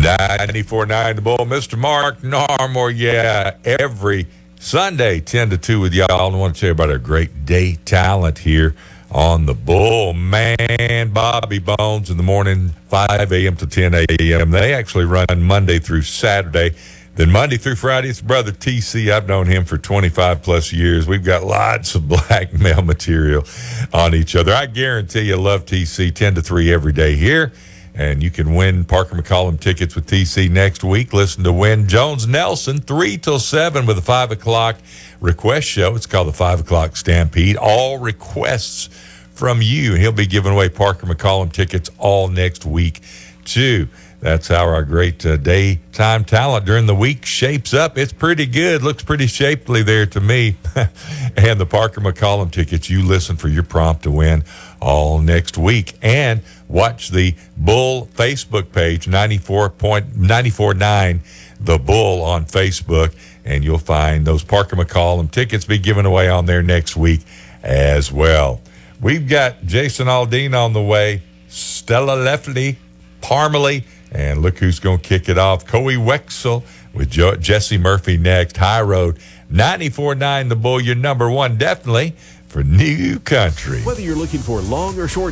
94.9 The Bull, Mr. Mark Narmore. Yeah, every Sunday, 10 to 2 with y'all. I want to tell you about our great day talent here on The Bull. Man, Bobby Bones in the morning, 5 a.m. to 10 a.m. They actually run Monday through Saturday. Then Monday through Friday, it's Brother TC. I've known him for 25 plus years. We've got lots of blackmail material on each other. I guarantee you love TC 10 to 3 every day here. And you can win Parker McCollum tickets with TC next week. Listen to Win Jones Nelson 3 till 7 with a 5 o'clock request show. It's called the 5 o'clock Stampede. All requests from you. He'll be giving away Parker McCollum tickets all next week, too. That's how our great daytime talent during the week shapes up. It's pretty good. Looks pretty shapely there to me. And the Parker McCollum tickets, you listen for your prompt to win all next week. And watch the Bull Facebook page, 94.9 The Bull on Facebook, and you'll find those Parker McCollum tickets be given away on there next week as well. We've got Jason Aldean on the way, Stella Leftley, Parmalee, and look who's going to kick it off. Coey Wexel with Jesse Murphy next. High Road, 94.9 The Bull, your number one, definitely, for New Country. Whether you're looking for long or short